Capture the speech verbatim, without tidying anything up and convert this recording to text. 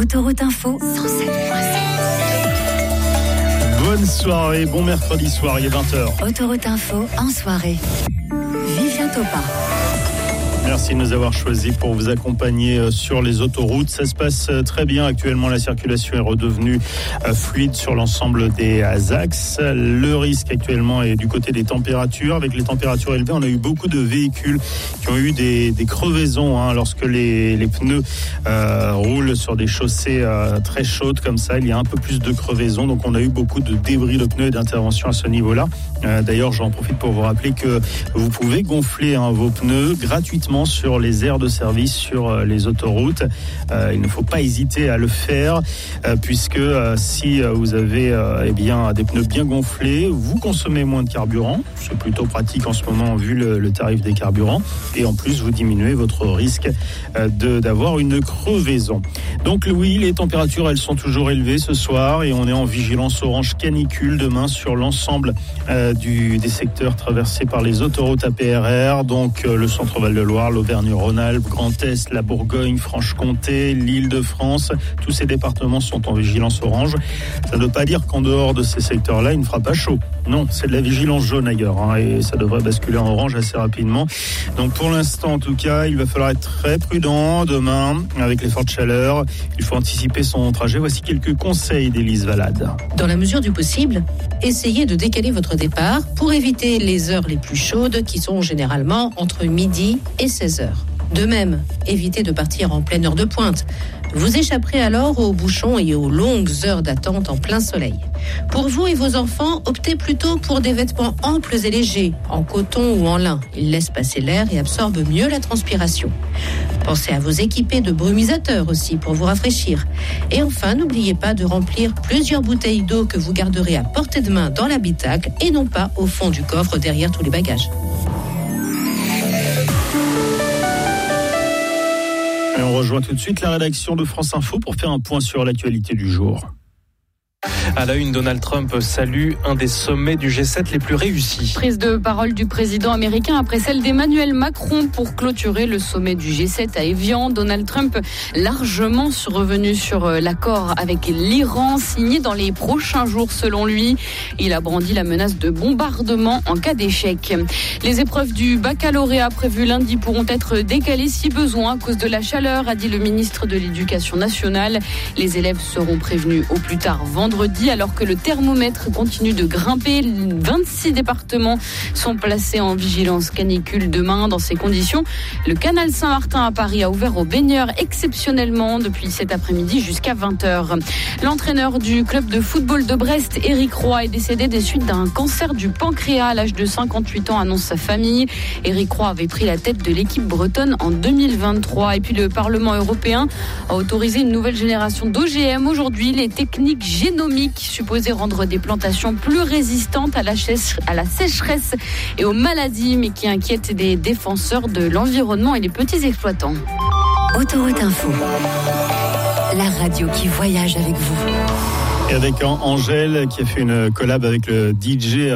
Autoroute Info cent sept virgule sept. Bonne soirée, bon mercredi soir, il est vingt heures. Autoroute Info en soirée. Vivien Topa. Merci de nous avoir choisis pour vous accompagner sur les autoroutes. Ça se passe très bien actuellement. La circulation est redevenue fluide sur l'ensemble des axes. Le risque actuellement est du côté des températures. Avec les températures élevées, on a eu beaucoup de véhicules qui ont eu des, des crevaisons hein, lorsque les, les pneus euh, roulent sur des chaussées euh, très chaudes comme ça. Il y a un peu plus de crevaisons. Donc on a eu beaucoup de débris de pneus et d'interventions à ce niveau-là. Euh, d'ailleurs, j'en profite pour vous rappeler que vous pouvez gonfler hein, vos pneus gratuitement sur les aires de service, sur les autoroutes. Euh, il ne faut pas hésiter à le faire euh, puisque euh, si vous avez euh, eh bien, des pneus bien gonflés, vous consommez moins de carburant. C'est plutôt pratique en ce moment vu le, le tarif des carburants. Et en plus, vous diminuez votre risque euh, de, d'avoir une crevaison. Donc oui, les températures, elles sont toujours élevées ce soir et on est en vigilance orange canicule demain sur l'ensemble euh, du, des secteurs traversés par les autoroutes A P R R. Donc euh, le centre Val-de-Loire, l'Auvergne-Rhône-Alpes, Grand Est, la Bourgogne, Franche-Comté, l'Île-de-France. Tous ces départements sont en vigilance orange. Ça ne veut pas dire qu'en dehors de ces secteurs-là, il ne fera pas chaud. Non, c'est de la vigilance jaune ailleurs hein, et ça devrait basculer en orange assez rapidement. Donc pour l'instant, en tout cas, il va falloir être très prudent demain avec les fortes chaleurs. Il faut anticiper son trajet. Voici quelques conseils d'Élise Valade. Dans la mesure du possible, essayez de décaler votre départ pour éviter les heures les plus chaudes qui sont généralement entre midi et seize heures. De même, évitez de partir en pleine heure de pointe. Vous échapperez alors aux bouchons et aux longues heures d'attente en plein soleil. Pour vous et vos enfants, optez plutôt pour des vêtements amples et légers, en coton ou en lin. Ils laissent passer l'air et absorbent mieux la transpiration. Pensez à vous équiper de brumisateurs aussi pour vous rafraîchir. Et enfin, n'oubliez pas de remplir plusieurs bouteilles d'eau que vous garderez à portée de main dans l'habitacle et non pas au fond du coffre derrière tous les bagages. Et on rejoint tout de suite la rédaction de France Info pour faire un point sur l'actualité du jour. À la une, Donald Trump salue un des sommets du G sept les plus réussis. Prise de parole du président américain après celle d'Emmanuel Macron pour clôturer le sommet du G sept à Évian. Donald Trump largement revenu sur l'accord avec l'Iran signé dans les prochains jours selon lui. Il a brandi la menace de bombardement en cas d'échec. Les épreuves du baccalauréat prévues lundi pourront être décalées si besoin à cause de la chaleur, a dit le ministre de l'Éducation nationale. Les élèves seront prévenus au plus tard vendredi alors que le thermomètre continue de grimper. vingt-six départements sont placés en vigilance canicule demain. Dans ces conditions, le canal Saint-Martin à Paris a ouvert aux baigneurs exceptionnellement depuis cet après-midi jusqu'à vingt heures. L'entraîneur du club de football de Brest, Éric Roy, est décédé des suites d'un cancer du pancréas à l'âge de cinquante-huit ans, annonce sa famille. Éric Roy avait pris la tête de l'équipe bretonne en deux mille vingt-trois. Et puis le Parlement européen a autorisé une nouvelle génération d'O G M aujourd'hui. Les techniques génomiques supposées rendre des plantations plus résistantes à la, chèche, à la sécheresse et aux maladies, mais qui inquiètent des défenseurs de l'environnement et les petits exploitants. Autoroute Info, la radio qui voyage avec vous. Et avec Angèle qui a fait une collab avec le D J